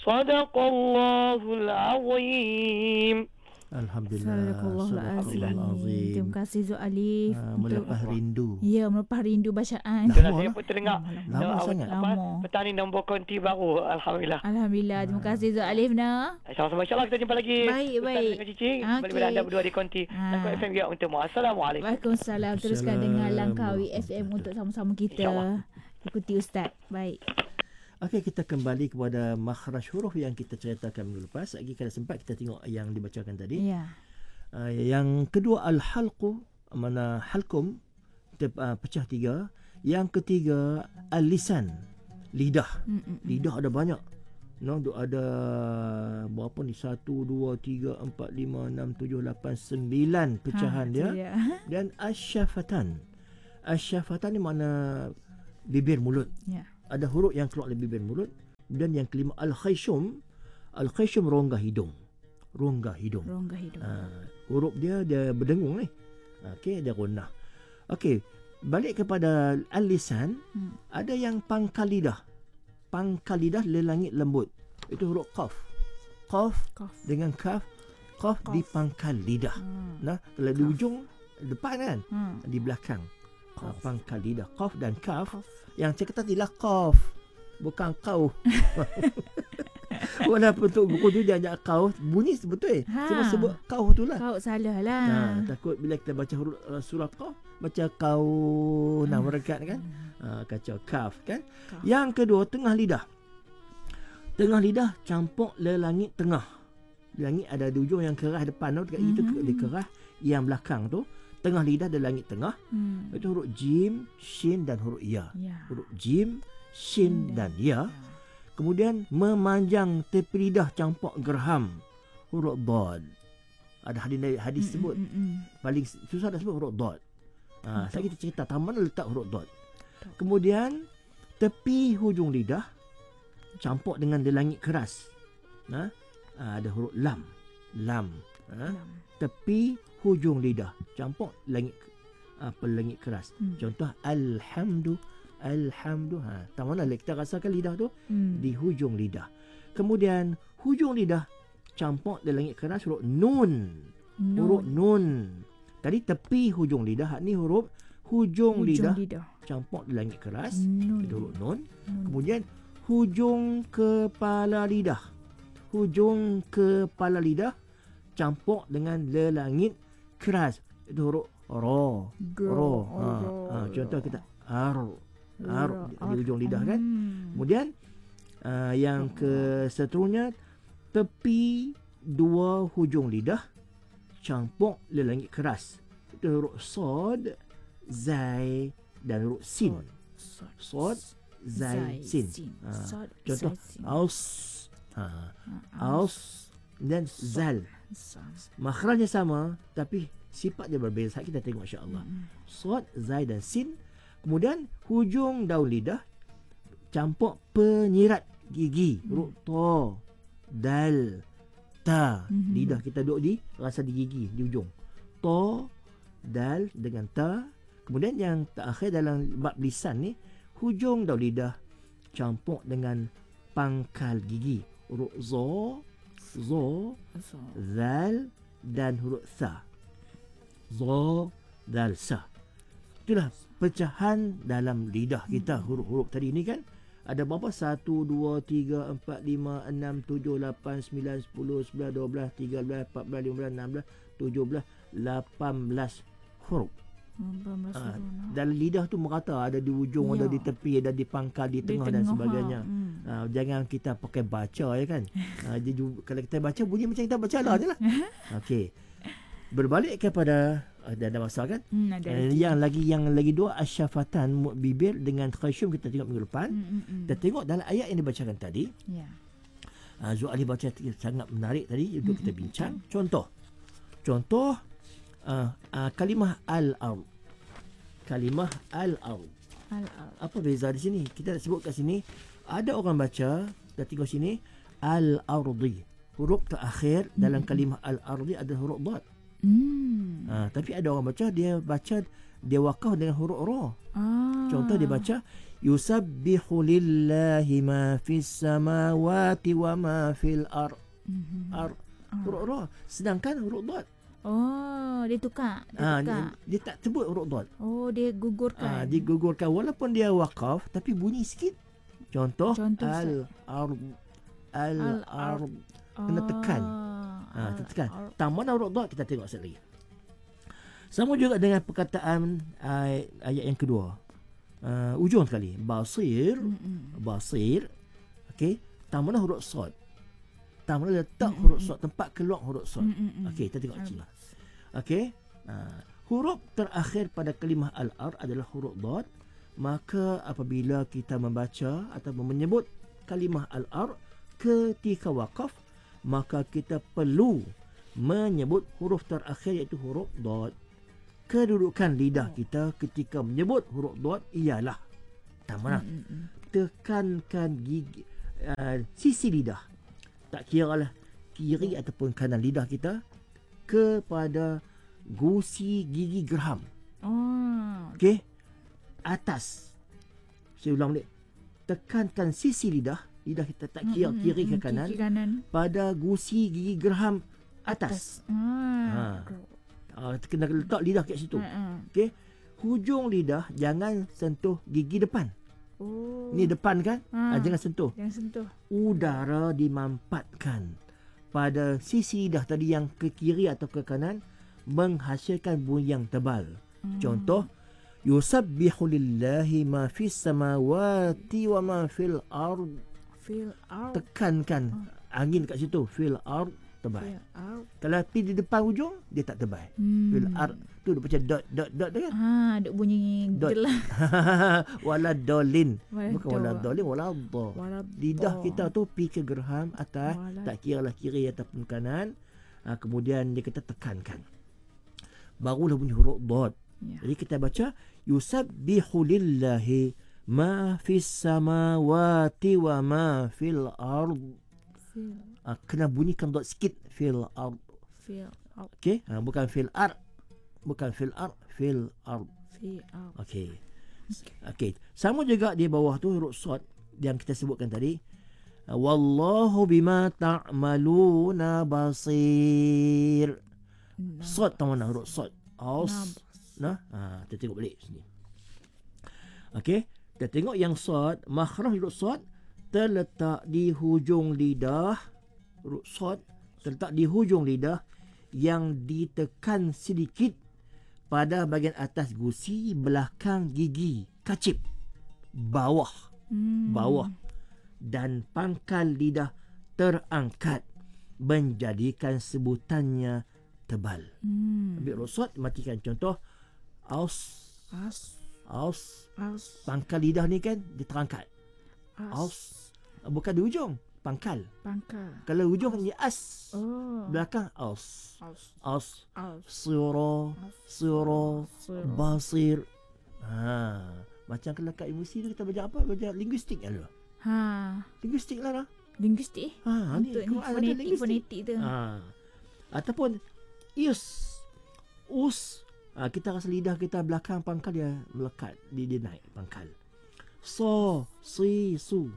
Sadaqallahul azim. Alhamdulillah. Sadaqallahul-azim. Terima kasih Zul Alif Melepah rindu. Ya, melepah rindu bacaan. Itulah saya pun terdengar Lama sangat. petang ni nombor konti baru. Alhamdulillah. Alhamdulillah. Terima kasih Zul Alif nak. Sama-sama, insyaAllah kita jumpa lagi. Baik, Ustaz baik. dengan Cici. Okey. Balik anda berdua di konti Langkawi FM ya untukmu. Assalamualaikum. Waalaikumsalam. Teruskan dengar Langkawi FM untuk sama-sama kita ikuti Ustaz. Baik. Okey, kita kembali kepada makhraj huruf yang kita ceritakan minggu lepas. Lagi kalau sempat kita tengok yang dibacakan tadi. Ya. Yang kedua al-halqu, mana halqum pecah tiga. Yang ketiga al-lisan, lidah. Lidah ada banyak. No, ada berapa ni? 1 2 3 4 5 6 7 8 9 pecahan dia. Dan asyafatan. Asyafatan ni makna bibir mulut. Ya. Ada huruf yang keluar dari bibir mulut. Dan yang kelima al-khayshum. Al-khayshum rongga hidung. Rongga hidung. Rongga hidung. Huruf dia berdengung ni. Okey, dia gunah. Okey, balik kepada al-lisan, ada yang pangkal lidah. Pangkal lidah lelangit lembut. Itu huruf qaf. Qaf dengan kaf. Qaf di pangkal lidah. Nah, kalau di ujung depan kan, di belakang. Pangkal lidah. Qaf dan kaf. Yang saya kata tidak qaf, bukan kau. Walaupun untuk buku tu dia ajak kau, bunyi betul. Cuma sebut kau tu lah. Kau salah lah. Takut bila kita baca huruf surah kau, baca kau nak merekat kan. Kacau kaf kan. Kaf. Yang kedua tengah lidah. Tengah lidah campur lelangit tengah. Lelangit ada di ujung yang kerah depan tu, dekat itu dia kerah. Yang belakang tu tengah lidah ada langit tengah. Itu huruf jim, shin dan huruf ya. Huruf jim, shin dan ya. Kemudian memanjang tepi lidah campur gerham. Huruf dad. Ada hadis sebut. Paling susah dah sebut huruf dad. Saya kita cerita taman letak huruf dad. Kemudian tepi hujung lidah campur dengan langit keras. Ada huruf lam. Lam. Tepi hujung lidah campur langit keras. Contoh alhamdu. Tak mana kita rasakan lidah tu di hujung lidah. Kemudian hujung lidah campur dengan langit keras huruf nun. Huruf nun. Tadi tepi hujung lidah, ni huruf hujung lidah campur dengan langit keras. Itu huruf nun. Kemudian hujung kepala lidah. Hujung kepala lidah campur dengan lelangit keras. Itu huruf ro. Contoh kita di ujung lidah kan. Kemudian yang seterusnya tepi dua hujung lidah campur lelangit keras. Itu huruf sod, zai dan huruf sin. Sod, zai, sin. Contoh aus, aus dan zal. Makhrajnya sama tapi sifat dia berbeza. Kita tengok insya-Allah. Sod, zai dan sin. Kemudian hujung daun lidah campur penyirat gigi. Huruf to, dal, ta. Lidah kita duduk di rasa di gigi di ujung. To, dal dengan ta. Kemudian yang terakhir dalam bab lisan ni, hujung daun lidah campur dengan pangkal gigi. Huruf zo, zal dan huruf sa. Zo, dal, sa. Itulah pecahan dalam lidah kita. Huruf-huruf tadi ni kan ada berapa? 1, 2, 3, 4, 5, 6, 7, 8, 9, 10, 11, 12, 13, 14, 15, 16, 17, 18 huruf. Dalam lidah tu merata. Ada di ujung, ada di tepi, ada di pangkal, di tengah dan sebagainya. Jangan kita pakai baca ya kan. Kalau kita baca bunyi macam kita baca lah je lah. Okey. Berbalik kepada ada masalah kan? Yang lagi dua asyafatan bibir dengan khayshum kita tengok minggu depan. Kita tengok dalam ayat yang dibacakan tadi. Zul Ali baca sangat menarik tadi untuk kita bincang. Contoh kalimah al-ard. Kalimah al-ard. Apa beza di sini? Kita nak sebut kat sini ada orang baca, dah tengok sini al-ardi. Huruf terakhir dalam kalimah al-ardi ada huruf dad. Tapi ada orang baca dia wakaf dengan huruf ra. Contoh dia baca Yusabbihu lillahi ma fis samawati wa ma fil huruf ra. Sedangkan huruf dad Dia tukar. dia tak sebut huruf dad. Dia gugurkan. Digugurkan walaupun dia waqaf tapi bunyi sikit. Contoh Ustaz. al-ard kena tekan. Tekan. Tang mana huruf dad kita tengok sekali lagi. Sama juga dengan perkataan ayat yang kedua. Ujung sekali. Basir. Okey. Tang mana huruf sad. Tang mana letak huruf sad, tempat keluar huruf sad. Okey, kita tengok sini. Okey. Huruf terakhir pada kalimah al-ard adalah huruf dad. Maka apabila kita membaca atau menyebut kalimah al-ard ketika waqaf, maka kita perlu menyebut huruf terakhir iaitu huruf dad. Kedudukan lidah kita ketika menyebut huruf dad ialah mana? Tekankan gigi sisi lidah. Tak kira lah kiri ataupun kanan lidah kita kepada gusi gigi geraham. Okey. Atas. Saya ulang balik. Tekankan sisi lidah kita tak kira kiri ke kanan, pada gusi gigi geraham atas. Kena letak lidah kat situ. Okey. Hujung lidah jangan sentuh gigi depan. Ni depan kan? Jangan sentuh. Udara dimampatkan pada sisi lidah tadi yang ke kiri atau ke kanan menghasilkan bunyi yang tebal. Contoh, yusabbihu lillahi ma fis samawati wa ma fil ard. Tekankan angin kat situ. Fil ard tebal. Kalau pi di depan hujung dia tak tebal. Fil ard tu dia macam dot kan. Duk bunyi gelas. Wala dolin. Bukan wala dolin, wala dha. Lidah kita tu pi ke geraham atas, tak kira lah kiri ataupun kanan. Kemudian dia kata tekankan. Barulah bunyi huruf dad. Jadi kita baca yusabbihu lillahi ma fis samawati wa ma fil ard. Kena bunyikan dot sikit. Fil ard. Okey, bukan fil ard. Fil ard. Okey. Sama juga di bawah tu huruf sad yang kita sebutkan tadi. Wallahu bima ta'maluna basir. Sad tahu mana huruf sad? Kita tengok balik sini. Okey, kita tengok yang sad, makhraj huruf sad terletak di hujung lidah. Huruf sad terletak di hujung lidah yang ditekan sedikit pada bahagian atas gusi belakang gigi kacip bawah dan pangkal lidah terangkat menjadikan sebutannya tebal. Ambil huruf sad, matikan. Contoh aus. Pangkal lidah ni kan dia terangkat. Aus. Bukan di ujung, pangkal. Kalau ujung dia as. Belakang aus. Sura basir. Macam kalau kat universiti tu kita belajar apa? Belajar linguistik lah. Linguistik lah. Linguistik. Untuk ni fonetik tu. Ataupun us. Kita rasa lidah kita belakang pangkal dia melekat, dia naik pangkal. Si su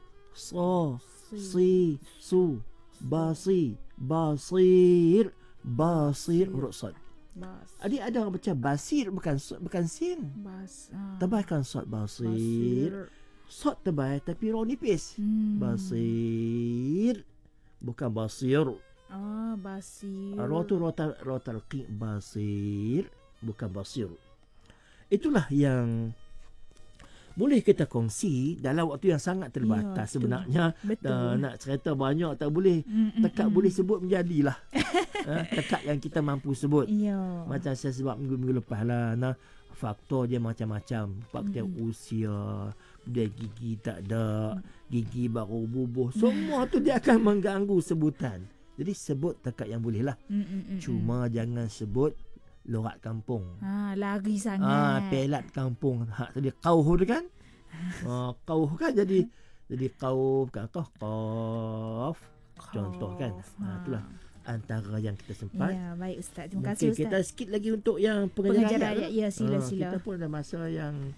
basir huruf sad. Adik ada orang baca basir bukan sin. Tebalkan sad basir. Sad tebal tapi ra nipis. Basir bukan basir. Basir. Ra tu ra talqiq basir bukan basir. Itulah yang boleh kita kongsi dalam waktu yang sangat terbatas sebenarnya. Nak cerita banyak tak boleh. Tekak boleh sebut menjadilah. Tekak yang kita mampu sebut. Macam saya sebab minggu-minggu lepas lah. Faktor dia macam-macam. Faktor usia, dia gigi tak ada, gigi baru bubuh. Semua tu dia akan mengganggu sebutan. Jadi sebut tekak yang boleh lah. Cuma jangan sebut lorat kampung. Lari sangat. Pelat kampung. Tadi kauh tu kan? Kauh kan jadi kauh kan? Qaf. Contoh kan? Itulah antara yang kita sempat. Ya, baik Ustaz. Terima kasih Ustaz. Kita sikit lagi untuk yang pengajaran ayat. Ya, sila. Kita pun ada masa yang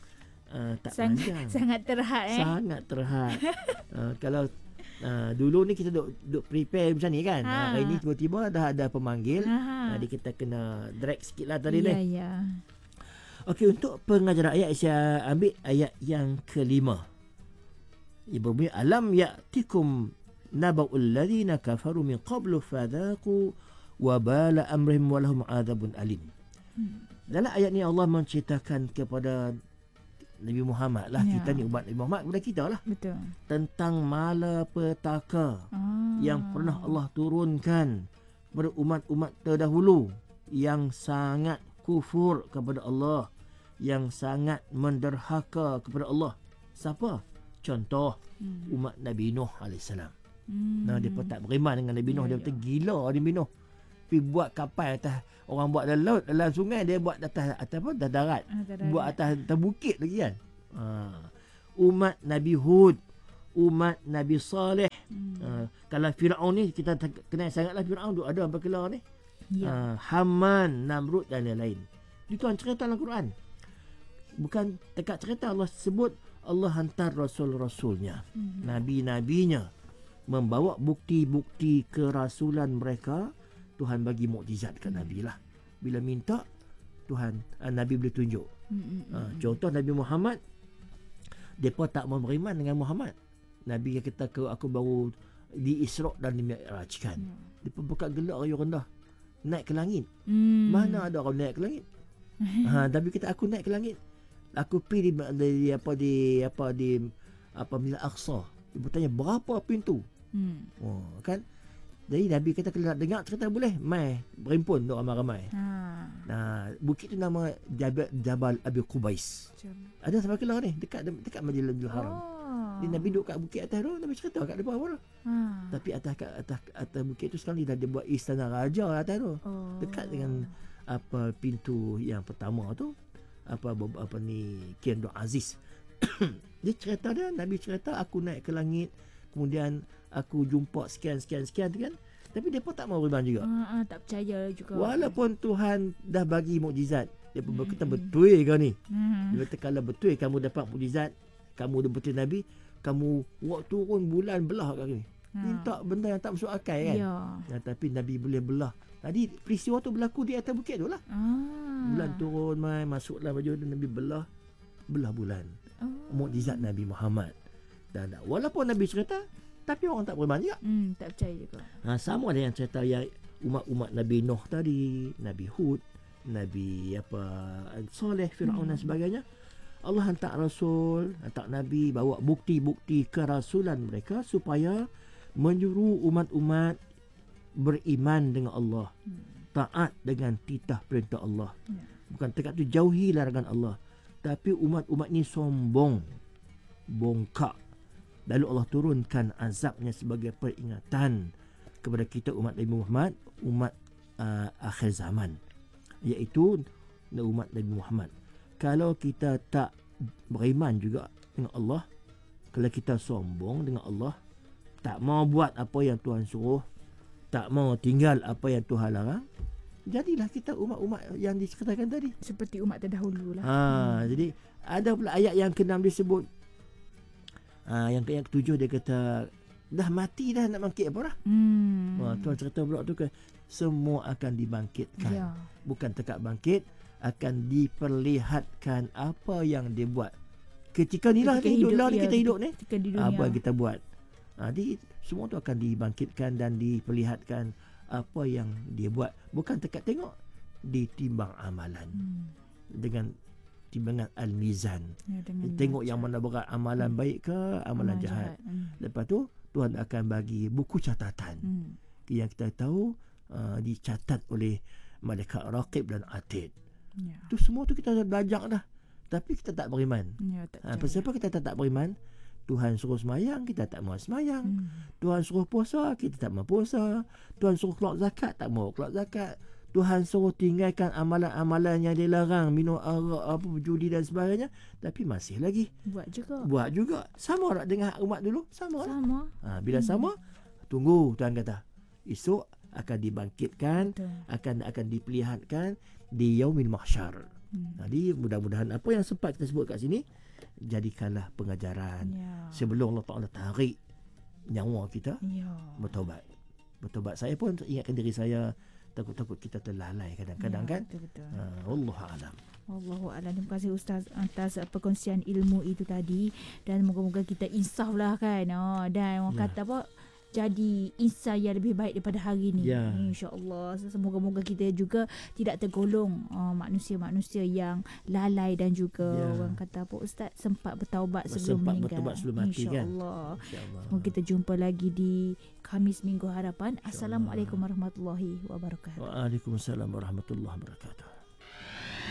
tak Sangat, panjang. sangat terhad Sangat terhad. Kalau dulu ni kita duk prepare macam ni kan. Hari ni tiba-tiba dah ada pemanggil. Jadi kita kena drag sikit lah tadi ni. Ya. Okey, untuk pengajaran ayat saya ambil ayat yang kelima. Ia berbunyi alam ya'tikum naba'ul ladzina kafaru min qablu fadhaqu wabala amrihim walahum adzabun alim. Dalam ayat ni Allah menceritakan kepada Nabi Muhammad lah, kita ni umat Nabi Muhammad, kepada kita lah, Betul. tentang malapetaka yang pernah Allah turunkan kepada umat-umat terdahulu yang sangat kufur kepada Allah, yang sangat menderhaka kepada Allah. Siapa? Contoh umat Nabi Nuh AS. Nah, dia pun tak beriman dengan Nabi Nuh. Dia kata gila Nabi Nuh. Pergi buat kapal atas, orang buat dalam laut, dalam sungai, dia buat atas apa? Atas darat. Buat atas bukit lagi kan. Umat Nabi Hud, umat Nabi Saleh. Kalau Firaun ni kita kenal sangatlah Firaun tu, ada apa kelar ni? Haman, Namrud dan lain-lain. Itu cerita dalam Quran. Bukan dekat cerita, Allah sebut Allah hantar rasul-rasulnya, nabi-nabinya, membawa bukti-bukti kerasulan mereka. Tuhan bagi mukjizat kat Nabi lah. Bila minta, Tuhan, Nabi boleh tunjuk. Contoh Nabi Muhammad, mereka tak mau beriman dengan Muhammad. Nabi yang kata aku baru di Isra' dan di Mi'rajkan. Mereka buka gelak rayu rendah, naik ke langit. Mana ada orang naik ke langit? Tapi kita aku naik ke langit. Aku pergi di Masjid Aqsa. Dia bertanya berapa pintu? Kan? Jadi Nabi kata kalau nak dengar cerita boleh, mai berimpun duk ramai-ramai. Nah, bukit tu nama Jabal Abi Qubais. Ada sampai kelar ni dekat Masjidil Haram. Dia Nabi duduk kat bukit atas tu, Nabi cerita kat depan apa tu. Tapi atas bukit tu sekarang dia buat istana raja atas tu. Dekat dengan apa pintu yang pertama tu, apa ni Kian Abdul Aziz. Dia cerita dia, Nabi cerita aku naik ke langit, kemudian aku jumpa sekian tu kan. Tapi dia pun tak mau beriman juga. Tak percaya juga. Walaupun Tuhan dah bagi mukjizat, dia pun berkata betul kau ni. Dia kata kalau betul kamu dapat mukjizat, kamu dah betul Nabi, kamu buat turun bulan belah kat ni. Minta benda yang tak masuk akal kan. Tapi Nabi boleh belah. Tadi peristiwa tu berlaku di atas bukit tu lah. Bulan turun masuklah baju dan Nabi belah bulan. Mukjizat Nabi Muhammad. Dan walaupun Nabi cerita, tapi orang tak beriman juga. Tak percaya juga. Sama dengan cerita yang umat-umat Nabi Nuh tadi, Nabi Hud, Nabi Saleh, Firaun dan sebagainya. Allah hantar Rasul, hantar Nabi, bawa bukti-bukti kerasulan mereka supaya menyuruh umat-umat beriman dengan Allah, taat dengan titah perintah Allah. Bukan dekat tu jauhi larangan Allah. Tapi umat-umat ni sombong, bongkak. Lalu Allah turunkan azabnya sebagai peringatan kepada kita umat Nabi Muhammad, umat akhir zaman, iaitu umat Nabi Muhammad. Kalau kita tak beriman juga dengan Allah, kalau kita sombong dengan Allah, tak mau buat apa yang Tuhan suruh, tak mau tinggal apa yang Tuhan larang, jadilah kita umat-umat yang diceritakan tadi. Seperti umat terdahulu lah. Jadi ada pula ayat yang ke-6 disebut. Yang ke-7 dia kata dah mati dah nak bangkit apa dah. Tuhan cerita pula tu ke semua akan dibangkitkan. Bukan tekak bangkit, akan diperlihatkan apa yang dia buat. Ketika ni lah kita hidup ni. Apa yang kita buat. Jadi semua tu akan dibangkitkan dan diperlihatkan apa yang dia buat. Bukan tekak tengok, ditimbang amalan. Dengan timbangan al-mizan. Tengok yang mana berat, amalan baik ke amalan jahat. Lepas tu Tuhan akan bagi buku catatan yang kita tahu dicatat oleh malaikat raqib dan atid. Tu semua tu kita dah belajar dah. Tapi kita tak beriman. Sebab kita tak beriman? Tuhan suruh semayang, kita tak mau semayang. Tuhan suruh puasa, kita tak mau puasa. Tuhan suruh keluar zakat, tak mau keluar zakat. Tuhan suruh tinggalkan amalan-amalan yang dilarang, minum arak, judi dan sebagainya, tapi masih lagi buat juga. Sama tak dengan umat dulu? Sama. Bila sama, tunggu Tuhan kata. Esok akan dibangkitkan, akan diperlihatkan di yaumil mahsyar. Jadi mudah-mudahan apa yang sempat kita sebut kat sini jadikanlah pengajaran. Ya. Sebelum Allah Ta'ala tarik nyawa kita, Ya. bertaubat. Saya pun ingatkan diri saya, takut-takut kita terlalai kadang-kadang kan. Betul-betul. Wallahu a'lam. Wallahualam. Terima kasih Ustaz atas perkongsian ilmu itu tadi, dan moga-moga kita insaf lah kan. Dan orang kata apa, jadi insan yang lebih baik daripada hari ni, Ya. insya-Allah. Semoga-moga kita juga tidak tergolong manusia-manusia yang lalai, dan juga orang kata apa, Ustaz sempat bertaubat sebelum meninggal. Bertaubat sebelum mati kan. InsyaAllah. InsyaAllah. Semoga kita jumpa lagi di Khamis Minggu Harapan. Assalamualaikum warahmatullahi wabarakatuh. Waalaikumsalam warahmatullahi wabarakatuh.